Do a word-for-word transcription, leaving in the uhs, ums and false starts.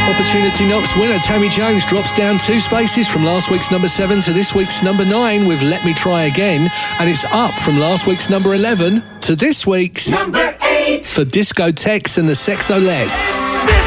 Opportunity Knocks winner Tammy Jones drops down two spaces from last week's number seven to this week's number nine with Let Me Try Again, and it's up from last week's number eleven to this week's number eight for Discotheques and the Sexo Les.